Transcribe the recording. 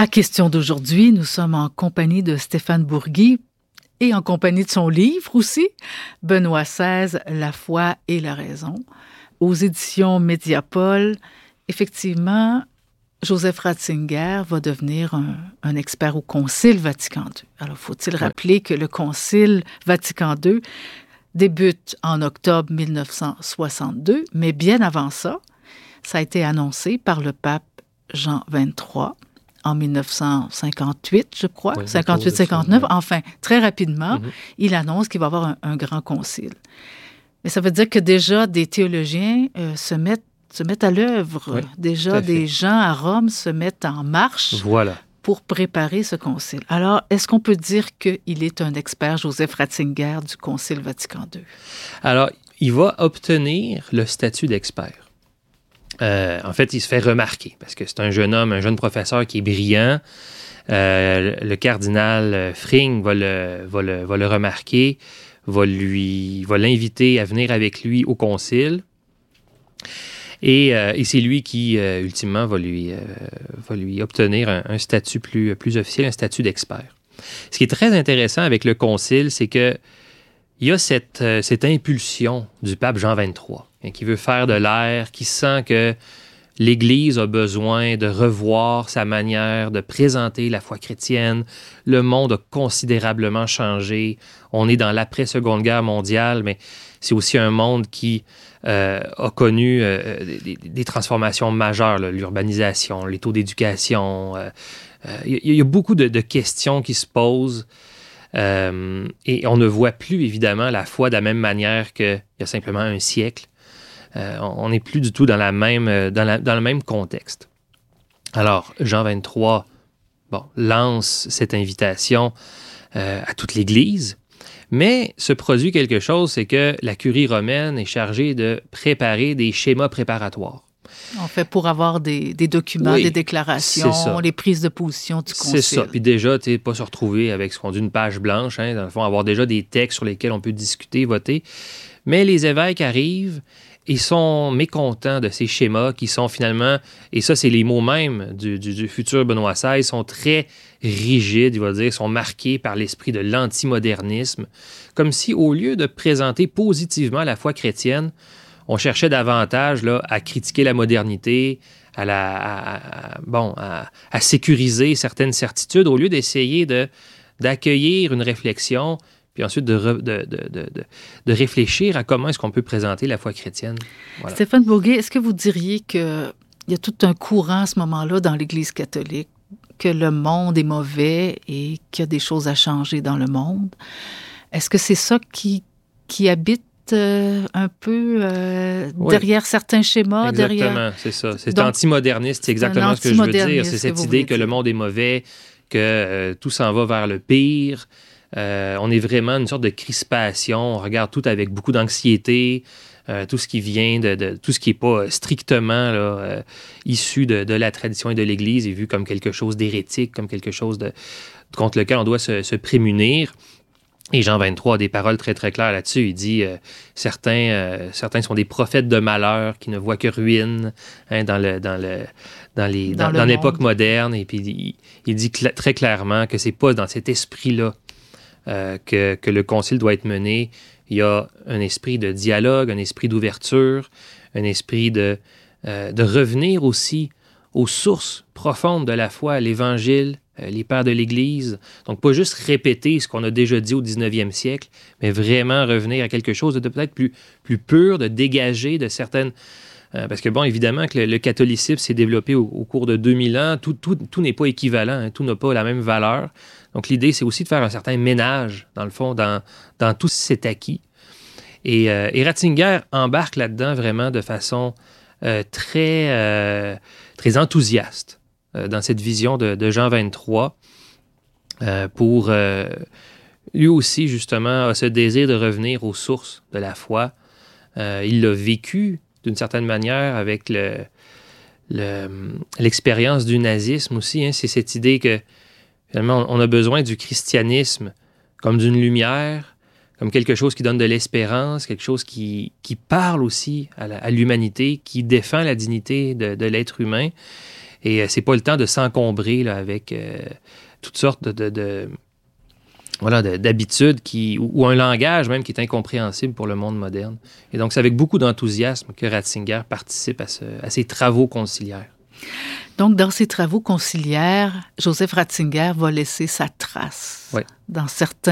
À Question d'aujourd'hui, nous sommes en compagnie de Stéphane Bourgui et en compagnie de son livre aussi, Benoît XVI, La foi et la raison, aux éditions Mediapol. Effectivement, Joseph Ratzinger va devenir un expert au Concile Vatican II. Alors, faut-il rappeler que le Concile Vatican II débute en octobre 1962, mais bien avant ça, ça a été annoncé par le pape Jean XXIII en 1958, je crois, 58-59. Enfin, très rapidement, il annonce qu'il va y avoir un grand concile. Mais ça veut dire que déjà, des théologiens se mettent à l'œuvre. Déjà, des gens à Rome se mettent en marche pour préparer ce concile. Alors, est-ce qu'on peut dire qu'il est un expert, Joseph Ratzinger, du Concile Vatican II? Alors, il va obtenir le statut d'expert. En fait, il se fait remarquer parce que c'est un jeune homme, un jeune professeur qui est brillant. Le cardinal Fring va le remarquer, va l'inviter à venir avec lui au concile. Et c'est lui qui, ultimement, va lui obtenir un statut plus officiel, un statut d'expert. Ce qui est très intéressant avec le concile, c'est que il y a cette impulsion du pape Jean XXIII qui veut faire de l'air, qui sent que l'Église a besoin de revoir sa manière de présenter la foi chrétienne. Le monde a considérablement changé. On est dans l'après-Seconde Guerre mondiale, mais c'est aussi un monde qui a connu des transformations majeures, là, l'urbanisation, les taux d'éducation. Il y a beaucoup de questions qui se posent. Et on ne voit plus, évidemment, la foi de la même manière qu'il y a simplement un siècle. On n'est plus du tout dans le même contexte. Alors, Jean XXIII lance cette invitation à toute l'Église, mais se produit quelque chose, c'est que la curie romaine est chargée de préparer des schémas préparatoires. En fait, pour avoir des documents, des déclarations, les prises de position du concile. C'est ça. Puis déjà, tu n'es pas se retrouver avec ce qu'on dit une page blanche. Hein, dans le fond, avoir déjà des textes sur lesquels on peut discuter, voter. Mais les évêques arrivent et sont mécontents de ces schémas qui sont finalement, et ça, c'est les mots mêmes du futur Benoît XVI, sont très rigides, il va dire, sont marqués par l'esprit de l'antimodernisme. Comme si, au lieu de présenter positivement la foi chrétienne, on cherchait davantage là, à critiquer la modernité, à sécuriser certaines certitudes, au lieu d'essayer d'accueillir une réflexion, puis ensuite de réfléchir à comment est-ce qu'on peut présenter la foi chrétienne. Voilà. Stéphane Bourgui, est-ce que vous diriez qu'il y a tout un courant à ce moment-là dans l'Église catholique, que le monde est mauvais et qu'il y a des choses à changer dans le monde? Est-ce que c'est ça qui habite un peu derrière certains schémas? Exactement, c'est ça. C'est antimoderniste, c'est exactement ce que je veux dire. C'est cette idée que le monde est mauvais, que tout s'en va vers le pire. On est vraiment une sorte de crispation. On regarde tout avec beaucoup d'anxiété. Tout ce qui vient tout ce qui n'est pas strictement là, issu de la tradition et de l'Église est vu comme quelque chose d'hérétique, comme quelque chose contre lequel on doit se prémunir. Et Jean XXIII a des paroles très, très claires là-dessus. Il dit certains sont des prophètes de malheur qui ne voient que ruine dans l'époque moderne. Et puis, il dit très clairement que c'est pas dans cet esprit-là que le concile doit être mené. Il y a un esprit de dialogue, un esprit d'ouverture, un esprit de revenir aussi aux sources profondes de la foi, l'Évangile, les pères de l'Église. Donc, pas juste répéter ce qu'on a déjà dit au 19e siècle, mais vraiment revenir à quelque chose de peut-être plus pur, de dégager de certaines... parce que, bon, évidemment que le catholicisme s'est développé au cours de 2000 ans. Tout n'est pas équivalent, hein, tout n'a pas la même valeur. Donc, l'idée, c'est aussi de faire un certain ménage, dans le fond, dans tout cet acquis. Et Ratzinger embarque là-dedans vraiment de façon très enthousiaste dans cette vision de Jean XXIII pour lui aussi, justement, a ce désir de revenir aux sources de la foi. Il l'a vécu d'une certaine manière avec l'expérience du nazisme aussi. Hein. C'est cette idée que finalement, on a besoin du christianisme comme d'une lumière, comme quelque chose qui donne de l'espérance, quelque chose qui parle aussi à l'humanité, qui défend la dignité de l'être humain. Et c'est pas le temps de s'encombrer là, avec toutes sortes d'habitudes ou un langage même qui est incompréhensible pour le monde moderne. Et donc, c'est avec beaucoup d'enthousiasme que Ratzinger participe à ces travaux conciliaires. Donc, dans ces travaux conciliaires, Joseph Ratzinger va laisser sa trace dans certains